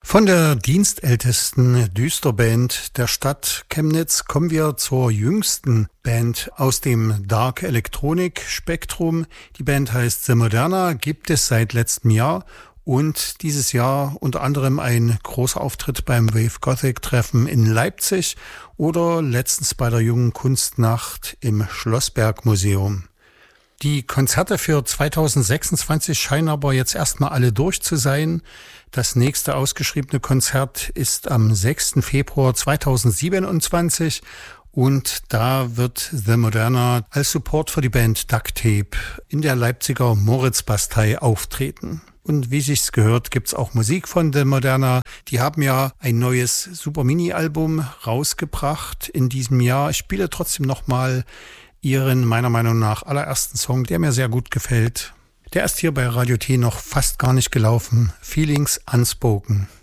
Von der dienstältesten Düsterband der Stadt Chemnitz kommen wir zur jüngsten Band aus dem Dark Electronic Spektrum. Die Band heißt The Moderna, gibt es seit letztem Jahr und dieses Jahr unter anderem ein großer Auftritt beim Wave Gothic Treffen in Leipzig oder letztens bei der Jungen Kunstnacht im Schlossberg Museum. Die Konzerte für 2026 scheinen aber jetzt erstmal alle durch zu sein. Das nächste ausgeschriebene Konzert ist am 6. Februar 2027 und da wird The Moderna als Support für die Band Duct Tape in der Leipziger Moritzbastei auftreten. Und wie sich's gehört, gibt's auch Musik von The Moderna. Die haben ja ein neues Super Mini-Album rausgebracht in diesem Jahr. Ich spiele trotzdem nochmal ihren, meiner Meinung nach, allerersten Song, der mir sehr gut gefällt. Der ist hier bei Radio T noch fast gar nicht gelaufen. Feelings Unspoken.